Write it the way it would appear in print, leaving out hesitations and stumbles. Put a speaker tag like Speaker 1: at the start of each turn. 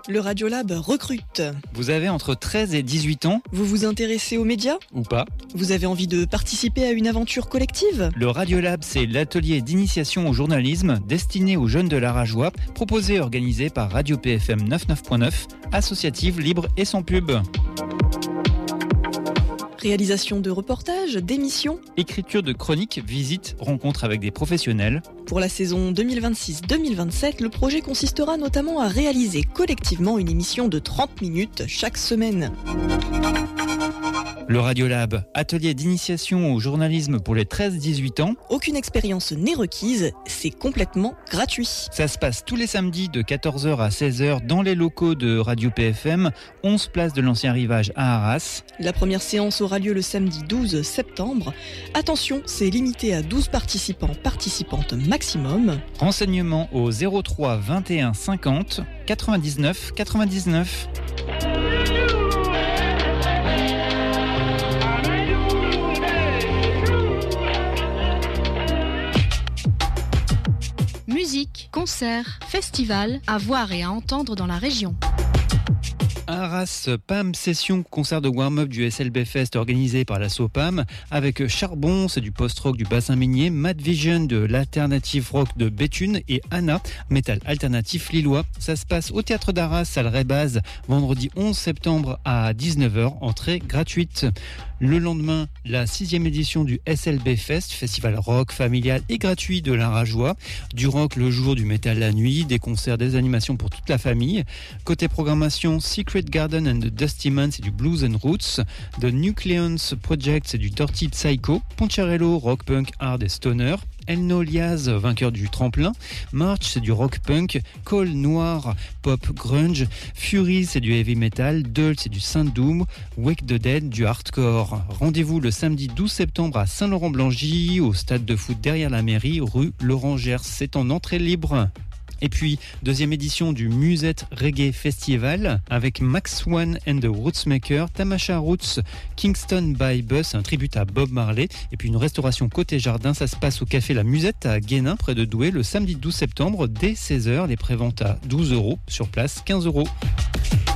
Speaker 1: Le Radiolab recrute.
Speaker 2: Vous avez entre 13 et 18 ans ?
Speaker 1: Vous vous intéressez aux médias ?
Speaker 2: Ou pas ?
Speaker 1: Vous avez envie de participer à une aventure collective ?
Speaker 2: Le Radiolab, c'est l'atelier d'initiation au journalisme destiné aux jeunes de l'Arajois, proposé et organisé par Radio PFM 99.9, associative, libre et sans pub.
Speaker 1: Réalisation de reportages, d'émissions.
Speaker 2: Écriture de chroniques, visites, rencontres avec des professionnels.
Speaker 1: Pour la saison 2026-2027, le projet consistera notamment à réaliser collectivement une émission de 30 minutes chaque semaine.
Speaker 2: Le Radiolab, atelier d'initiation au journalisme pour les 13-18 ans.
Speaker 1: Aucune expérience n'est requise, c'est complètement gratuit.
Speaker 2: Ça se passe tous les samedis de 14h à 16h dans les locaux de Radio PFM, 11 place de l'Ancien Rivage à Arras.
Speaker 1: La première séance aura lieu le samedi 12 septembre. Attention, c'est limité à 12 participantes maximum.
Speaker 2: Renseignements au 03 21 50 99 99.
Speaker 3: Musique, concerts, festivals, à voir et à entendre dans la région.
Speaker 2: Arras PAM session concert de warm-up du SLB Fest organisé par la SOPAM avec Charbon, c'est du post-rock du bassin minier, Mad Vision de l'alternative rock de Béthune et Anna, métal alternatif lillois. Ça se passe au théâtre d'Arras, salle Rébaz, vendredi 11 septembre à 19h, entrée gratuite. Le lendemain, la 6e édition du SLB Fest, festival rock familial et gratuit de l'Arajois. Du rock le jour, du métal la nuit, des concerts, des animations pour toute la famille. Côté programmation, Secret Garden and the Dusty Man, c'est du Blues and Roots. The Nucleons Project, c'est du Dirty Psycho. Poncherello, rock punk, hard et stoner. Elno Liaz, vainqueur du tremplin. March, c'est du rock punk. Cole Noir, pop grunge. Fury, c'est du heavy metal. Dull, c'est du synth doom. Wake the Dead, du hardcore. Rendez-vous le samedi 12 septembre à Saint-Laurent-Blangy, au stade de foot derrière la mairie, rue Laurent Gers. C'est en entrée libre. Et puis, deuxième édition du Musette Reggae Festival avec Max One and the Rootsmakers, Tamasha Roots, Kingston by Bus, un tribut à Bob Marley. Et puis une restauration côté jardin, ça se passe au café La Musette à Guénin, près de Douai, le samedi 12 septembre dès 16h. Les préventes à 12 €, sur place 15 €.